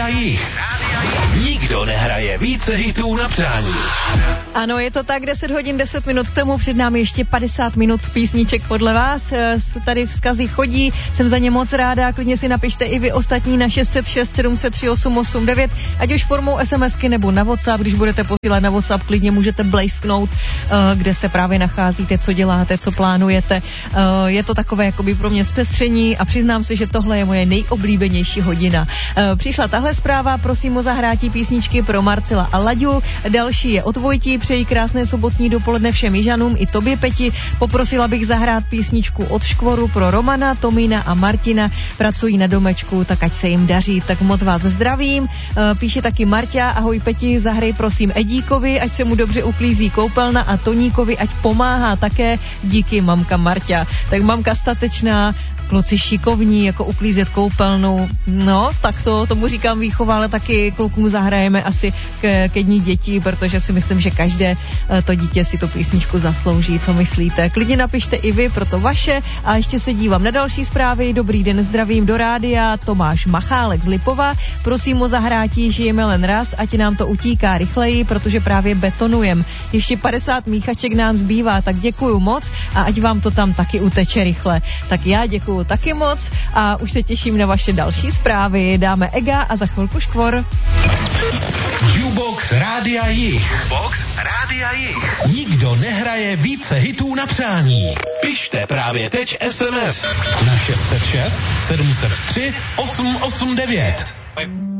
Rádia Jich. Nikdo nehraje více hitů na přání. Ano, je to tak, 10 hodin 10 minut k tomu, před námi ještě 50 minut písniček podle vás. Tady vzkazy chodí, jsem za ně moc ráda, klidně si napište i vy ostatní na 606 703 889, ať už formou SMSky nebo na WhatsApp, když budete posílat na WhatsApp, klidně můžete blejsknout, kde se právě nacházíte, co děláte, co plánujete. Je to takové jakoby pro mě zpestření a přiznám se, že tohle je moje nejoblíbenější hodina. Přišla tahle zpráva, prosím o zahrátí písničky pro Marcela a Laďu, další je od Vojti, přeji krásné sobotní dopoledne všem Jižanům i tobě, Peti, poprosila bych zahrát písničku od Škvoru pro Romana, Tomína a Martina, pracují na domečku, tak ať se jim daří, tak moc vás zdravím. Píše taky Marťa, ahoj Peti, zahrej prosím Edíkovi, ať se mu dobře uklízí koupelna a Toníkovi, ať pomáhá také, díky mamka Marťa. Tak mamka statečná, kluci šikovní, jako uklízet koupelnu. No, tak tomu říkám výchova, ale taky klukům zahrajeme asi ke dní dětí, protože si myslím, že každé to dítě si tu písničku zaslouží. Co myslíte? Klidně napište i vy, proto vaše. A ještě se dívám na další zprávy. Dobrý den, zdravím do rádia. Tomáš Machálek z Lipova. Prosím o zahrátí, žijeme len raz, ať nám to utíká rychleji, protože právě betonujem. Ještě 50 míchaček nám zbývá, tak děkuju moc a ať vám to tam taky uteče rychle. Tak já děkuju taky moc a už se těším na vaše další zprávy. Dáme Ega a za chvilku Škvor. Jukebox Rádia Jich. Jukebox Rádia Jich. Nikdo nehraje více hitů na přání. Pište právě teď SMS na 606 703 889.